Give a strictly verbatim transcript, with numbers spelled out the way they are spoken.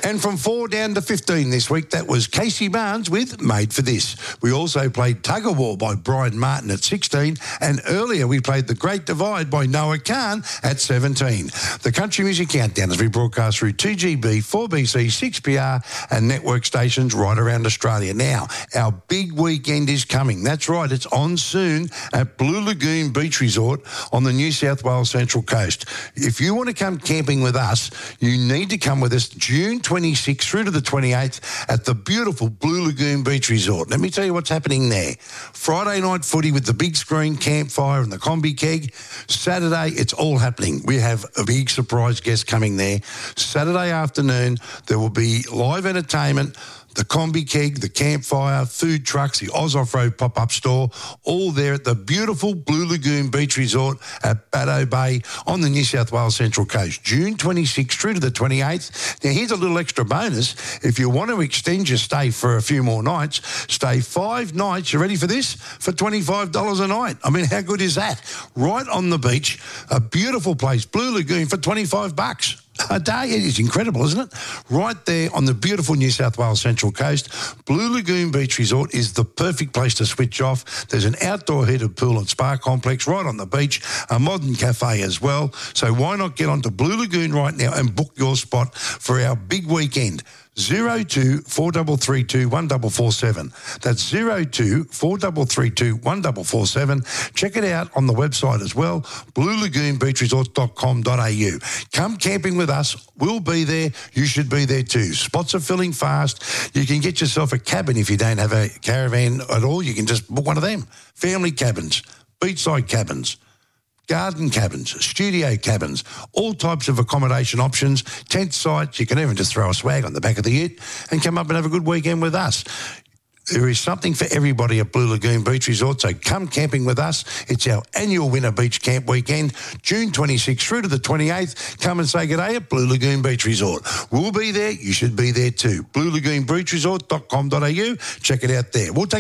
And from four down to fifteen this week, that was Casey Barnes with Made for This. We also played Tug of War by Brian Martin at sixteen, and earlier we played The Great Divide by Noah Khan at seventeen. The Country Music Countdown as we broadcast through two G B, four B C, six P R and network stations right around Australia. Now, our big weekend is coming. That's right, it's on soon at Blue Lagoon Beach Resort on the New South Wales Central Coast. If you want to come camping with us, you need to come with us June twenty-sixth through to the twenty-eighth at the beautiful Blue Lagoon Beach Resort. Let me tell you what's happening there. Friday night footy with the big screen, campfire and the combi keg. Saturday, it's all happening. We have a big surprise guest coming there. Saturday afternoon, there will be live entertainment, the combi keg, the campfire, food trucks, the Oz Off-Road pop-up store, all there at the beautiful Blue Lagoon Beach Resort at Baddo Bay on the New South Wales Central Coast, June twenty-sixth through to the twenty-eighth. Now, here's a little extra bonus. If you want to extend your stay for a few more nights, stay five nights, you ready for this, for twenty-five dollars a night. I mean, how good is that? Right on the beach, a beautiful place, Blue Lagoon, for twenty-five bucks. A day. It is incredible, isn't it? Right there on the beautiful New South Wales Central Coast, Blue Lagoon Beach Resort is the perfect place to switch off. There's an outdoor heated pool and spa complex right on the beach, a modern cafe as well. So why not get onto Blue Lagoon right now and book your spot for our big weekend? zero two four three three two one four four seven. That's zero two four three three two one four four seven. Check it out on the website as well, blue lagoon beach resort dot com dot a u. Come camping with us. We'll be there. You should be there too. Spots are filling fast. You can get yourself a cabin if you don't have a caravan at all. You can just book one of them. Family cabins, beachside cabins, garden cabins, studio cabins, all types of accommodation options, tent sites. You can even just throw a swag on the back of the ute and come up and have a good weekend with us. There is something for everybody at Blue Lagoon Beach Resort, so come camping with us. It's our annual Winter Beach Camp Weekend, June twenty-sixth through to the twenty-eighth. Come and say good day at Blue Lagoon Beach Resort. We'll be there. You should be there too. blue lagoon beach resort dot com dot a u. Check it out there. We'll take